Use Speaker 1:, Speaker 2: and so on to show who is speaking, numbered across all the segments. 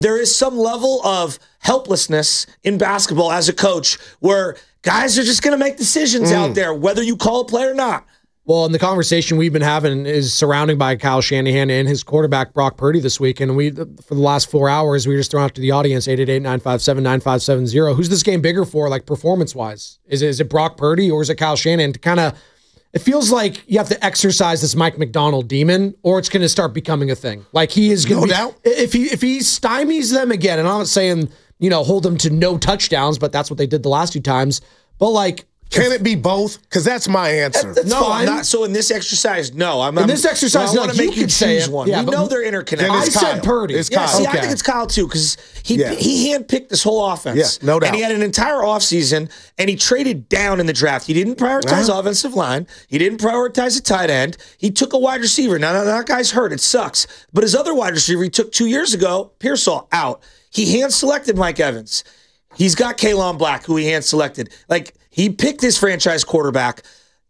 Speaker 1: there is some level of helplessness in basketball as a coach where guys are just going to make decisions out there, whether you call a play or not.
Speaker 2: Well, and the conversation we've been having is surrounding by Kyle Shanahan and his quarterback, Brock Purdy, this week. And for the last 4 hours, we were just throwing out to the audience, 888-957-9570. Who's this game bigger for, like, performance-wise? Is it Brock Purdy or is it Kyle Shanahan? It feels like you have to exercise this Mike McDonald demon, or it's going to start becoming a thing. Like, he is going to
Speaker 3: doubt.
Speaker 2: If he stymies them again, and I'm not saying, hold them to no touchdowns, but that's what they did the last 2 times. But, like,
Speaker 3: can it be both? Because that's my answer.
Speaker 1: That's fine. I'm not. So in this exercise, no.
Speaker 2: In this exercise,
Speaker 1: I want to make you choose one.
Speaker 2: Yeah,
Speaker 1: we know they're interconnected.
Speaker 2: I said Purdy.
Speaker 3: It's Kyle.
Speaker 1: See, I think it's Kyle too, because he handpicked this whole offense.
Speaker 3: Yeah, no doubt.
Speaker 1: And he had an entire offseason, and he traded down in the draft. He didn't prioritize offensive line. He didn't prioritize a tight end. He took a wide receiver. Now, that guy's hurt. It sucks. But his other wide receiver he took 2 years ago, Pearsall, out. He hand-selected Mike Evans. He's got K'Lon Black, who he hand-selected. Like, he picked his franchise quarterback.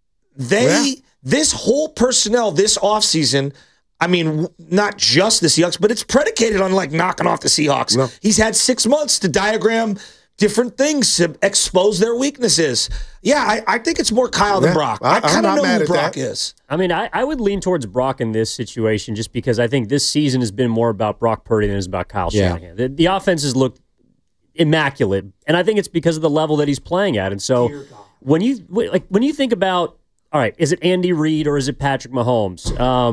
Speaker 1: This whole personnel this offseason, I mean, not just the Seahawks, but it's predicated on, like, knocking off the Seahawks. No. He's had 6 months to diagram different things to expose their weaknesses. Yeah, I think it's more Kyle than Brock. I kind of know who Brock is.
Speaker 4: I mean, I would lean towards Brock in this situation just because I think this season has been more about Brock Purdy than it is about Kyle Shanahan. The offenses look immaculate, and I think it's because of the level that he's playing at. And so when you think about, all right, is it Andy Reid or is it Patrick Mahomes?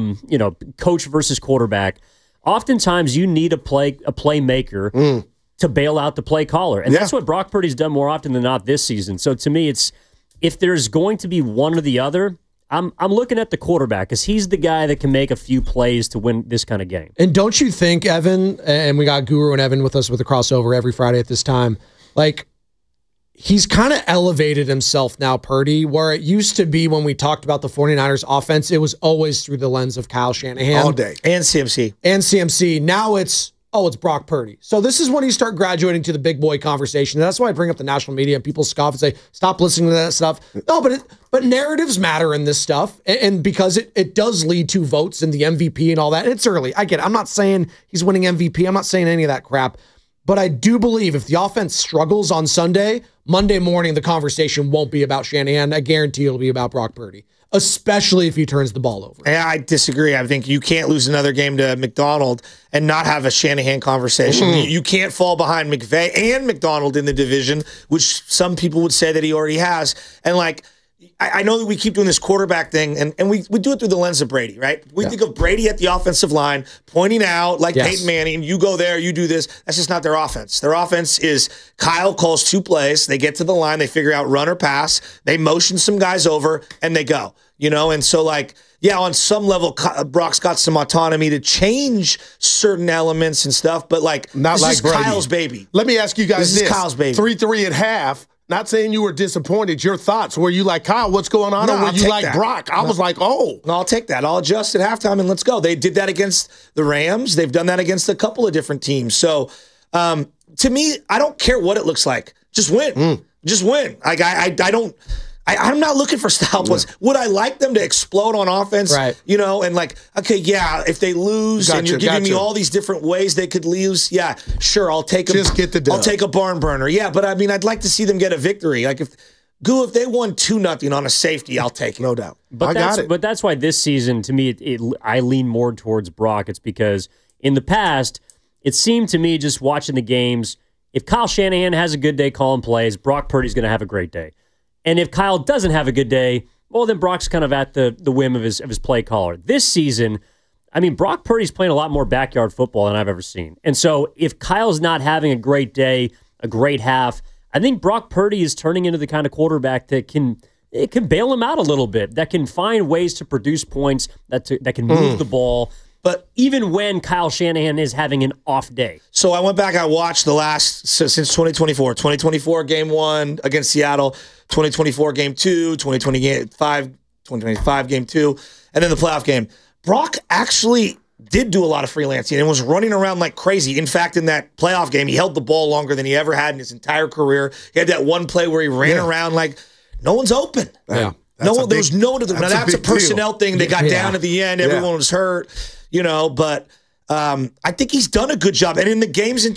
Speaker 4: Coach versus quarterback. Oftentimes you need a playmaker to bail out the play caller, and that's what Brock Purdy's done more often than not this season. So to me, it's if there's going to be one or the other, I'm looking at the quarterback because he's the guy that can make a few plays to win this kind of game.
Speaker 2: And don't you think, Evan, and we got Guru and Evan with us with the crossover every Friday at this time, like, he's kind of elevated himself now, Purdy, where it used to be when we talked about the 49ers offense, it was always through the lens of Kyle Shanahan.
Speaker 3: All day.
Speaker 1: And CMC. Now it's Brock Purdy. So this is when you start graduating to the big boy conversation. That's why I bring up the national media and people scoff and say, stop listening to that stuff. No, but narratives matter in this stuff. And because it does lead to votes and the MVP and all that. And it's early. I get it. I'm not saying he's winning MVP. I'm not saying any of that crap. But I do believe if the offense struggles on Sunday, Monday morning, the conversation won't be about Shanahan. I guarantee it'll be about Brock Purdy, especially if he turns the ball over. I disagree. I think you can't lose another game to McDonald and not have a Shanahan conversation. You can't fall behind McVay and McDonald in the division, which some people would say that he already has. And, like, I know that we keep doing this quarterback thing, and we do it through the lens of Brady, right? We think of Brady at the offensive line, pointing out, like Peyton Manning, you go there, you do this. That's just not their offense. Their offense is Kyle calls 2 plays, they get to the line, they figure out run or pass, they motion some guys over, and they go. And so, like, on some level, Brock's got some autonomy to change certain elements and stuff, but, like,
Speaker 3: not
Speaker 1: this
Speaker 3: like
Speaker 1: is
Speaker 3: Brady.
Speaker 1: Kyle's baby.
Speaker 3: Let me ask you guys this.
Speaker 1: This is Kyle's baby.
Speaker 3: 3-3 at half. Not saying you were disappointed. Your thoughts. Were you like, Kyle, what's going on?
Speaker 1: No,
Speaker 3: or were
Speaker 1: I'll
Speaker 3: you
Speaker 1: take
Speaker 3: like
Speaker 1: that.
Speaker 3: Brock? I was like, oh.
Speaker 1: No, I'll take that. I'll adjust at halftime and let's go. They did that against the Rams. They've done that against a couple of different teams. So, to me, I don't care what it looks like. Just win. Just win. Like, I'm not looking for style plays. Would I like them to explode on offense?
Speaker 2: Right.
Speaker 1: And like, okay, if they lose and you're giving me all these different ways they could lose, sure, I'll take them.
Speaker 3: Just get the dub.
Speaker 1: I'll take a barn burner. Yeah, but I mean, I'd like to see them get a victory. Like, if they won 2-0 on a safety, I'll take it.
Speaker 3: No doubt.
Speaker 4: But that's why this season, to me, I lean more towards Brock. It's because in the past, it seemed to me just watching the games, if Kyle Shanahan has a good day calling plays, Brock Purdy's going to have a great day. And if Kyle doesn't have a good day, well, then Brock's kind of at the whim of his play caller. This season, I mean, Brock Purdy's playing a lot more backyard football than I've ever seen. And so if Kyle's not having a great day, a great half, I think Brock Purdy is turning into the kind of quarterback that can bail him out a little bit, that can find ways to produce points, that can move the ball. But even when Kyle Shanahan is having an off day.
Speaker 1: So I went back, I watched since 2024. 2024 game 1 against Seattle, 2024 game 2, 2025 game 2, and then the playoff game. Brock actually did do a lot of freelancing and was running around like crazy. In fact, in that playoff game, he held the ball longer than he ever had in his entire career. He had that one play where he ran around like no one's open.
Speaker 2: Yeah.
Speaker 1: There was no one to the. Now that's a personnel thing. They got down at the end. Everyone was hurt. But
Speaker 5: I think he's done a good job. And in the games in